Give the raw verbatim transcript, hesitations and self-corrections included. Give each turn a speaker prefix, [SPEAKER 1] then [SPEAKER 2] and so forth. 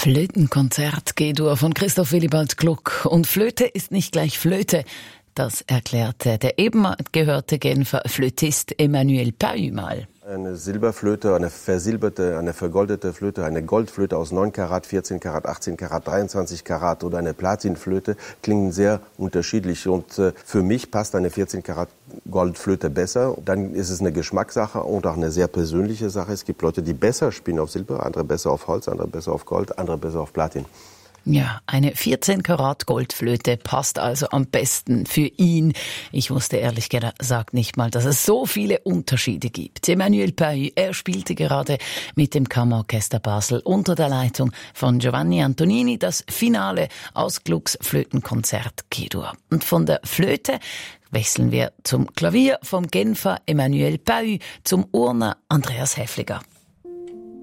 [SPEAKER 1] Flötenkonzert G-Dur von Christoph Willibald Gluck. Und Flöte ist nicht gleich Flöte. Das erklärte der eben gehörte Genfer Flötist Emmanuel Pahu mal.
[SPEAKER 2] Eine Silberflöte, eine versilberte, eine vergoldete Flöte, eine Goldflöte aus neun Karat, vierzehn Karat, achtzehn Karat, dreiundzwanzig Karat oder eine Platinflöte klingen sehr unterschiedlich. Und äh, für mich passt eine vierzehn Karat Goldflöte besser. Dann ist es eine Geschmackssache und auch eine sehr persönliche Sache. Es gibt Leute, die besser spielen auf Silber, andere besser auf Holz, andere besser auf Gold, andere besser auf Platin.
[SPEAKER 1] Ja, eine vierzehn Karat Goldflöte passt also am besten für ihn. Ich wusste ehrlich gesagt nicht mal, dass es so viele Unterschiede gibt. Emmanuel Pahu, er spielte gerade mit dem Kammerorchester Basel unter der Leitung von Giovanni Antonini das Finale aus Glucks Flötenkonzert G-Dur. Und von der Flöte wechseln wir zum Klavier vom Genfer Emmanuel Pahu zum Urner Andreas Häfliger.